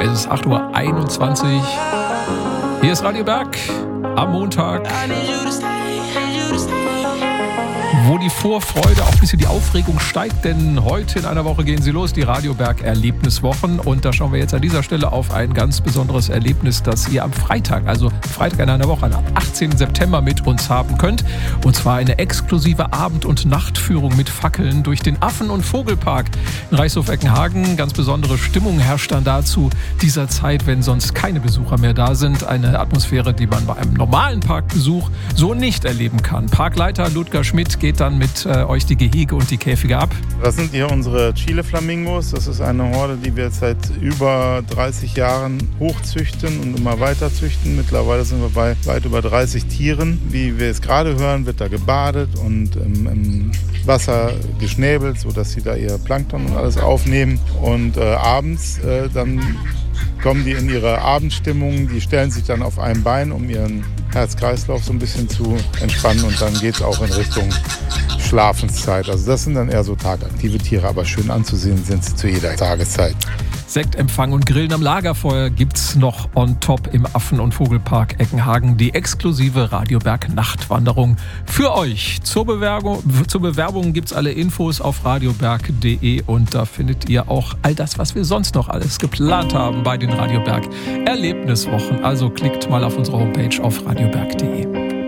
Es ist 8:21 Uhr. Hier ist Radio Berg am Montag, wo die Vorfreude, auch ein bisschen die Aufregung steigt, denn heute in einer Woche gehen sie los, die Radio Berg Erlebniswochen, und da schauen wir jetzt an dieser Stelle auf ein ganz besonderes Erlebnis, das ihr am Freitag, also Freitag in einer Woche, am 18. September mit uns haben könnt, und zwar eine exklusive Abend- und Nachtführung mit Fackeln durch den Affen- und Vogelpark in Reichshof-Eckenhagen. Ganz besondere Stimmung herrscht dann dazu dieser Zeit, wenn sonst keine Besucher mehr da sind. Eine Atmosphäre, die man bei einem normalen Parkbesuch so nicht erleben kann. Parkleiter Ludger Schmidt geht dann mit euch die Gehege und die Käfige ab. Das sind hier unsere Chile-Flamingos. Das ist eine Horde, die wir seit über 30 Jahren hochzüchten und immer weiter züchten. Mittlerweile sind wir bei weit über 30 Tieren. Wie wir es gerade hören, wird da gebadet und im Wasser geschnäbelt, sodass sie da ihr Plankton und alles aufnehmen. Und abends dann kommen die in ihre Abendstimmung. Die stellen sich dann auf ein Bein, um ihren Herz-Kreislauf so ein bisschen zu entspannen, und dann geht es auch in Richtung Schlafenszeit. Also das sind dann eher so tagaktive Tiere, aber schön anzusehen sind sie zu jeder Tageszeit. Sektempfang und Grillen am Lagerfeuer gibt's noch on top im Affen- und Vogelpark Eckenhagen. Die exklusive Radio Berg Nachtwanderung für euch. Zur Bewerbung gibt's alle Infos auf radioberg.de, und da findet ihr auch all das, was wir sonst noch alles geplant haben bei den Radio Berg Erlebniswochen. Also klickt mal auf unsere Homepage auf radioberg.de.